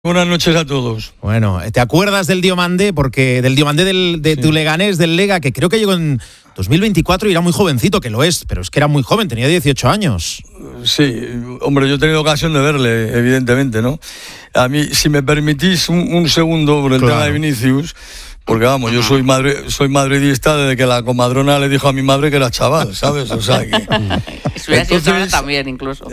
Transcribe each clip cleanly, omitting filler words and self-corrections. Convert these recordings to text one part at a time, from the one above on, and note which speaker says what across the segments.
Speaker 1: Buenas noches a todos.
Speaker 2: Bueno, ¿te acuerdas del Diomandé? Porque del Diomandé de tu Leganés, del Lega, que creo que llegó en 2024 y era muy jovencito, que lo es, pero es que era muy joven, tenía 18 años.
Speaker 1: Sí, hombre, yo he tenido ocasión de verle, evidentemente, ¿no? A mí, si me permitís un segundo por el tema de Vinicius, porque vamos, yo soy madridista desde que la comadrona le dijo a mi madre que era chaval, ¿sabes? O sea que...
Speaker 3: Eso hubiera sido chaval también, incluso.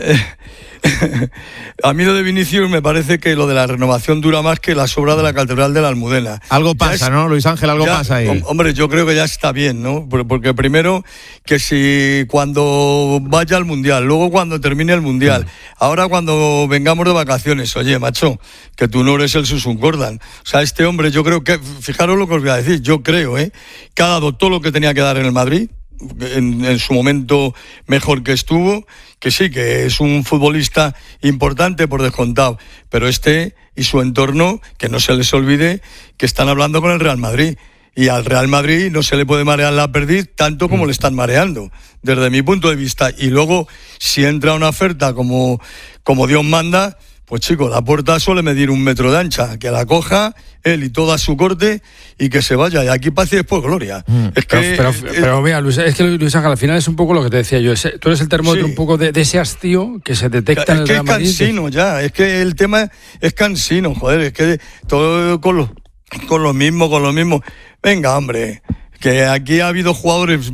Speaker 1: A mí lo de Vinicius me parece que lo de la renovación dura más que la obra de la Catedral de la Almudena.
Speaker 2: Algo pasa, ¿no, Luis Ángel? Algo pasa ahí.
Speaker 1: Hombre, yo creo que ya está bien, ¿no? Porque primero, que si cuando vaya al Mundial, luego cuando termine el Mundial, ahora cuando vengamos de vacaciones, oye, macho, que tú no eres el Susun Gordon. O sea, este hombre, yo creo que, fijaros lo que os voy a decir, yo creo, que ha dado todo lo que tenía que dar en el Madrid, en su momento mejor que estuvo, que sí, que es un futbolista importante por descontado, pero este y su entorno, que no se les olvide que están hablando con el Real Madrid, y al Real Madrid no se le puede marear la perdiz tanto como le están mareando, desde mi punto de vista. Y luego, si entra una oferta como Dios manda, pues chico, la puerta suele medir 1 metro de ancha, que la coja él y toda su corte y que se vaya, y aquí paz y después gloria. Es que,
Speaker 4: pero mira, Luis, es que Luis Ángel, al final es un poco lo que te decía yo, tú eres el termómetro un poco de ese hastío que se detecta en el Real Madrid.
Speaker 1: Es que es cansino ya, es que el tema es cansino, joder, es que todo con lo mismo. Venga, hombre, que aquí ha habido jugadores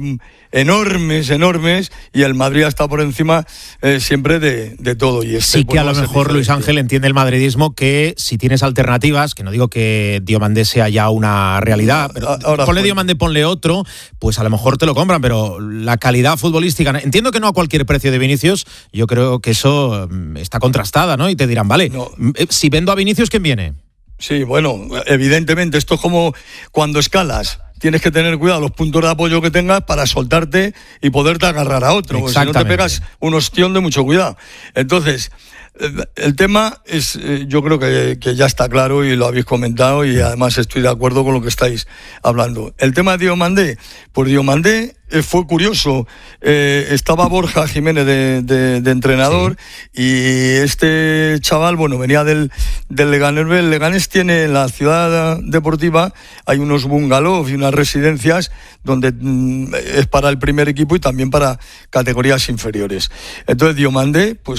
Speaker 1: enormes, y el Madrid ha estado por encima siempre de todo. Y
Speaker 2: sí que a lo mejor Luis Ángel entiende el madridismo, que si tienes alternativas, que no digo que Diomandé sea ya una realidad, pero ponle Diomandé, ponle otro, pues a lo mejor te lo compran, pero la calidad futbolística, entiendo que no a cualquier precio de Vinicius, yo creo que eso está contrastada, ¿no? Y te dirán, vale, si vendo a Vinicius, ¿quién viene?
Speaker 1: Sí, bueno, evidentemente, esto es como cuando escalas. Tienes que tener cuidado los puntos de apoyo que tengas para soltarte y poderte agarrar a otro, porque si no te pegas un ostión de mucho cuidado. Entonces, el tema es, yo creo que ya está claro y lo habéis comentado, y además estoy de acuerdo con lo que estáis hablando. El tema de Diomandé, pues Diomandé fue curioso, estaba Borja Jiménez de entrenador, sí. Y este chaval, bueno, venía del Leganés. El Leganés tiene en la ciudad deportiva, hay unos bungalows y unas residencias donde es para el primer equipo y también para categorías inferiores. Entonces Diomandé, pues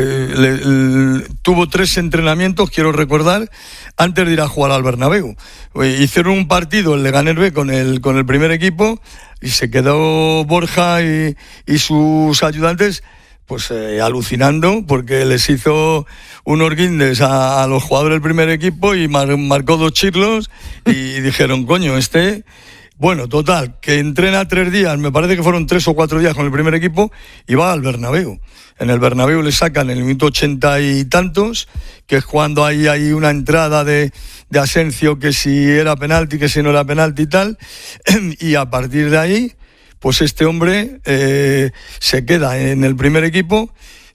Speaker 1: tuvo 3 entrenamientos, quiero recordar, antes de ir a jugar al Bernabéu. Hicieron un partido el Leganés B con el primer equipo, y se quedó Borja y sus ayudantes pues alucinando, porque les hizo unos guindes a los jugadores del primer equipo y marcó 2 chirlos y dijeron, coño, bueno, total, que entrena 3 días, me parece que fueron 3 o 4 días con el primer equipo, y va al Bernabéu. En el Bernabéu le sacan en el minuto 80 y tantos, que es cuando hay una entrada de Asencio, que si era penalti, que si no era penalti y tal, y a partir de ahí, pues este hombre se queda en el primer equipo,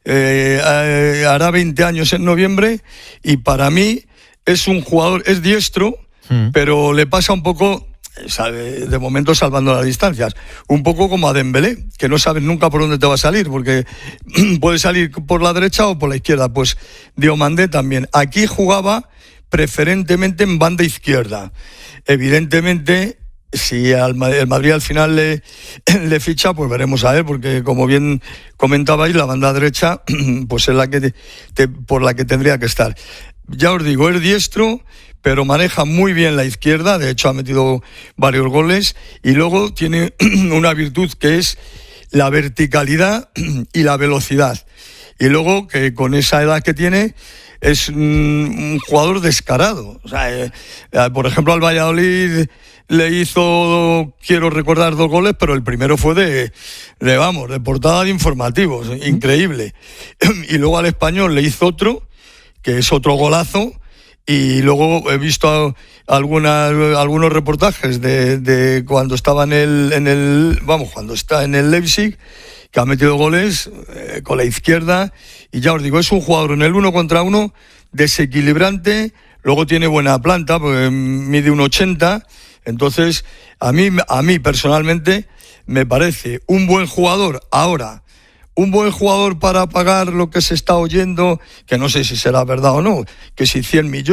Speaker 1: hará 20 años en noviembre, y para mí es un jugador, es diestro, pero le pasa un poco, de momento salvando las distancias, un poco como a Dembélé, que no sabes nunca por dónde te va a salir, porque puede salir por la derecha o por la izquierda. Pues Diomandé también. Aquí jugaba preferentemente en banda izquierda. Evidentemente, si el Madrid al final le ficha, pues veremos a ver, porque como bien comentabais, la banda derecha pues es la que por la que tendría que estar. Ya os digo, es diestro, pero maneja muy bien la izquierda, de hecho ha metido varios goles, y luego tiene una virtud que es la verticalidad y la velocidad. Y luego, que con esa edad que tiene, es un jugador descarado. O sea, por ejemplo, al Valladolid le hizo, quiero recordar, 2 goles, pero el primero fue de portada de informativos, increíble. Y luego al Español le hizo otro, que es otro golazo. Y luego he visto algunos reportajes de cuando estaba cuando está en el Leipzig, que ha metido goles con la izquierda, y ya os digo, es un jugador en el 1 contra 1 desequilibrante, luego tiene buena planta, porque mide 1,80, entonces a mí personalmente me parece un buen jugador ahora, un buen jugador para pagar lo que se está oyendo, que no sé si será verdad o no, que si 100 millones